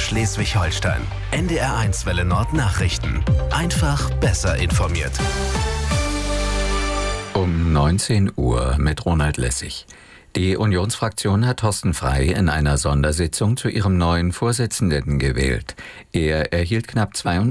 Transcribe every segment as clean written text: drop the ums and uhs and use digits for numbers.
Schleswig-Holstein. NDR1 Welle Nord Nachrichten. Einfach besser informiert. Um 19 Uhr mit Ronald Lessig. Die Unionsfraktion hat Thorsten Frey in einer Sondersitzung zu ihrem neuen Vorsitzenden gewählt. Er erhielt knapp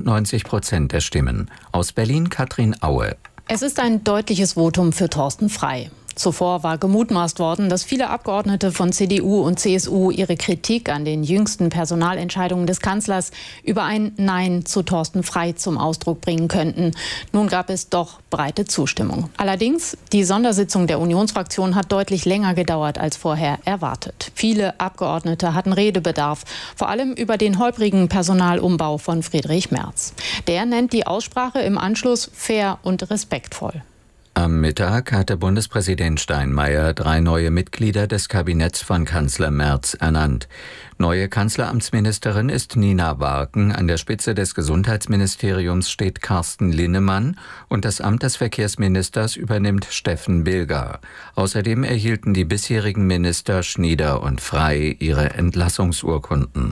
92% der Stimmen. Aus Berlin Katrin Aue. Es ist ein deutliches Votum für Thorsten Frey. Zuvor war gemutmaßt worden, dass viele Abgeordnete von CDU und CSU ihre Kritik an den jüngsten Personalentscheidungen des Kanzlers über ein Nein zu Thorsten Frey zum Ausdruck bringen könnten. Nun gab es doch breite Zustimmung. Allerdings, die Sondersitzung der Unionsfraktion hat deutlich länger gedauert als vorher erwartet. Viele Abgeordnete hatten Redebedarf, vor allem über den holprigen Personalumbau von Friedrich Merz. Der nennt die Aussprache im Anschluss fair und respektvoll. Am Mittag hatte Bundespräsident Steinmeier 3 neue Mitglieder des Kabinetts von Kanzler Merz ernannt. Neue Kanzleramtsministerin ist Nina Warken, an der Spitze des Gesundheitsministeriums steht Carsten Linnemann und das Amt des Verkehrsministers übernimmt Steffen Bilger. Außerdem erhielten die bisherigen Minister Schnieder und Frey ihre Entlassungsurkunden.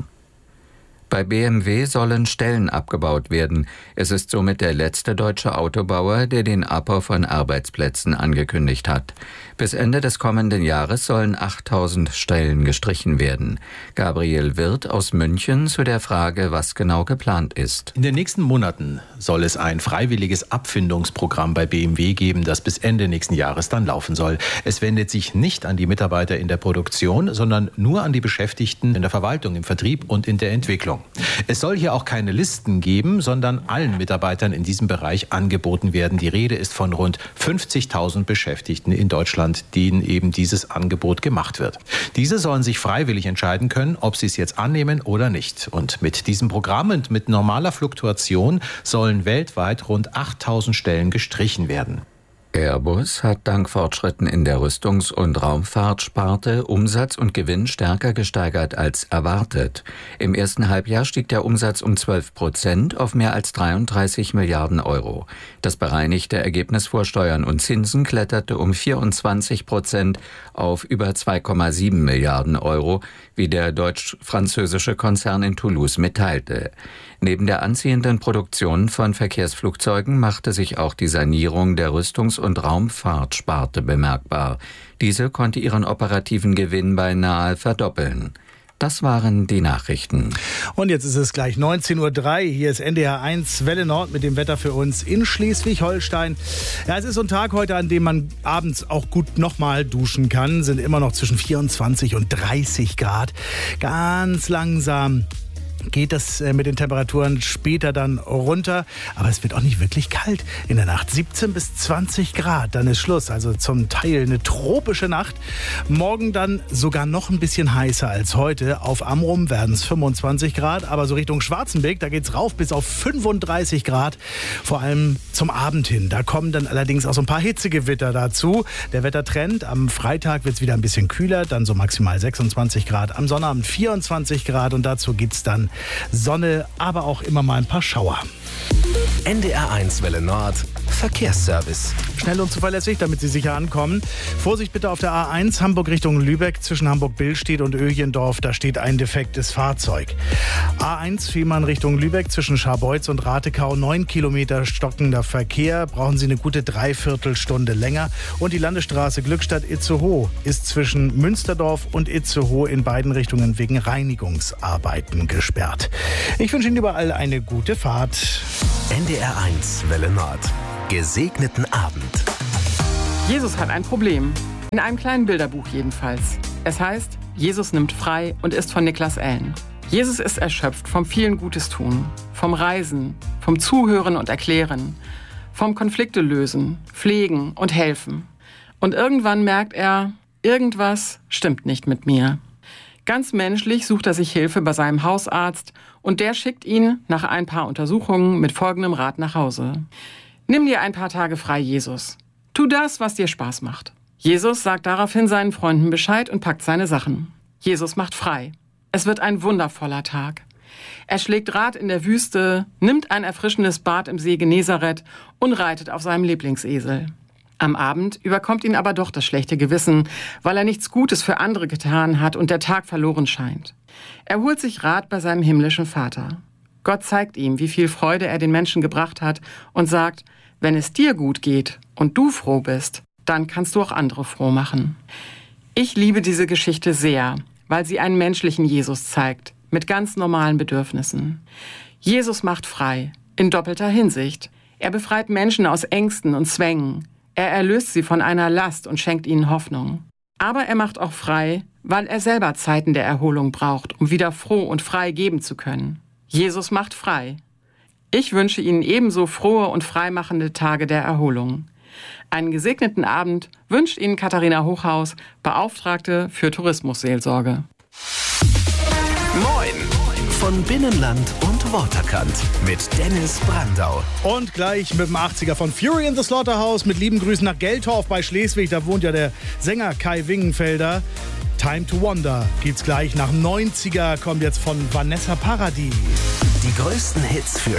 Bei BMW sollen Stellen abgebaut werden. Es ist somit der letzte deutsche Autobauer, der den Abbau von Arbeitsplätzen angekündigt hat. Bis Ende des kommenden Jahres sollen 8000 Stellen gestrichen werden. Gabriel Wirth aus München zu der Frage, was genau geplant ist. In den nächsten Monaten soll es ein freiwilliges Abfindungsprogramm bei BMW geben, das bis Ende nächsten Jahres dann laufen soll. Es wendet sich nicht an die Mitarbeiter in der Produktion, sondern nur an die Beschäftigten in der Verwaltung, im Vertrieb und in der Entwicklung. Es soll hier auch keine Listen geben, sondern allen Mitarbeitern in diesem Bereich angeboten werden. Die Rede ist von rund 50.000 Beschäftigten in Deutschland, denen eben dieses Angebot gemacht wird. Diese sollen sich freiwillig entscheiden können, ob sie es jetzt annehmen oder nicht. Und mit diesem Programm und mit normaler Fluktuation sollen weltweit rund 8.000 Stellen gestrichen werden. Airbus hat dank Fortschritten in der Rüstungs- und Raumfahrtsparte Umsatz und Gewinn stärker gesteigert als erwartet. Im ersten Halbjahr stieg der Umsatz um 12% auf mehr als 33 Milliarden Euro. Das bereinigte Ergebnis vor Steuern und Zinsen kletterte um 24% auf über 2,7 Milliarden Euro, wie der deutsch-französische Konzern in Toulouse mitteilte. Neben der anziehenden Produktion von Verkehrsflugzeugen machte sich auch die Sanierung der Rüstungs- und Raumfahrtsparte bemerkbar. Diese konnte ihren operativen Gewinn beinahe verdoppeln. Das waren die Nachrichten. Und jetzt ist es gleich 19:03 Uhr. Hier ist NDR1 Welle Nord mit dem Wetter für uns in Schleswig-Holstein. Ja, es ist so ein Tag heute, an dem man abends auch gut nochmal duschen kann. Sind immer noch zwischen 24 und 30 Grad. Ganz langsam geht das mit den Temperaturen später dann runter. Aber es wird auch nicht wirklich kalt in der Nacht. 17 bis 20 Grad, dann ist Schluss. Also zum Teil eine tropische Nacht. Morgen dann sogar noch ein bisschen heißer als heute. Auf Amrum werden es 25 Grad. Aber so Richtung Schwarzenbeck, da geht's rauf bis auf 35 Grad. Vor allem zum Abend hin. Da kommen dann allerdings auch so ein paar Hitzegewitter dazu. Der Wettertrend, am Freitag wird es wieder ein bisschen kühler. Dann so maximal 26 Grad. Am Sonnabend 24 Grad. Und dazu gibt's dann Sonne, aber auch immer mal ein paar Schauer. NDR1 Welle Nord Verkehrsservice. Schnell und zuverlässig, damit Sie sicher ankommen. Vorsicht bitte auf der A1 Hamburg Richtung Lübeck zwischen Hamburg-Billstedt und Öjendorf. Da steht ein defektes Fahrzeug. A1 Fehmarn Richtung Lübeck zwischen Scharbeutz und Ratekau. 9 Kilometer stockender Verkehr. Brauchen Sie eine gute Dreiviertelstunde länger. Und die Landesstraße Glückstadt-Itzehoe ist zwischen Münsterdorf und Itzehoe in beiden Richtungen wegen Reinigungsarbeiten gesperrt. Ich wünsche Ihnen überall eine gute Fahrt. NDR1 Welle Nord. Gesegneten Abend. Jesus hat ein Problem. In einem kleinen Bilderbuch jedenfalls. Es heißt, Jesus nimmt frei und ist von Niklas Ellen. Jesus ist erschöpft vom vielen Gutes tun, vom Reisen, vom Zuhören und Erklären, vom Konflikte lösen, pflegen und helfen. Und irgendwann merkt er, irgendwas stimmt nicht mit mir. Ganz menschlich sucht er sich Hilfe bei seinem Hausarzt und der schickt ihn nach ein paar Untersuchungen mit folgendem Rat nach Hause. Nimm dir ein paar Tage frei, Jesus. Tu das, was dir Spaß macht. Jesus sagt daraufhin seinen Freunden Bescheid und packt seine Sachen. Jesus macht frei. Es wird ein wundervoller Tag. Er schlägt Rad in der Wüste, nimmt ein erfrischendes Bad im See Genezareth und reitet auf seinem Lieblingsesel. Am Abend überkommt ihn aber doch das schlechte Gewissen, weil er nichts Gutes für andere getan hat und der Tag verloren scheint. Er holt sich Rat bei seinem himmlischen Vater. Gott zeigt ihm, wie viel Freude er den Menschen gebracht hat und sagt, wenn es dir gut geht und du froh bist, dann kannst du auch andere froh machen. Ich liebe diese Geschichte sehr, weil sie einen menschlichen Jesus zeigt, mit ganz normalen Bedürfnissen. Jesus macht frei, in doppelter Hinsicht. Er befreit Menschen aus Ängsten und Zwängen. Er erlöst sie von einer Last und schenkt ihnen Hoffnung. Aber er macht auch frei, weil er selber Zeiten der Erholung braucht, um wieder froh und frei geben zu können. Jesus macht frei. Ich wünsche Ihnen ebenso frohe und freimachende Tage der Erholung. Einen gesegneten Abend wünscht Ihnen Katharina Hochhaus, Beauftragte für Tourismusseelsorge. Moin von Binnenland und Waterkant mit Dennis Brandau. Und gleich mit dem 80er von Fury in the Slaughterhouse mit lieben Grüßen nach Geltorf bei Schleswig. Da wohnt ja der Sänger Kai Wingenfelder. Time to Wonder gibt's gleich. Nach 90er kommt jetzt von Vanessa Paradis. Die größten Hits für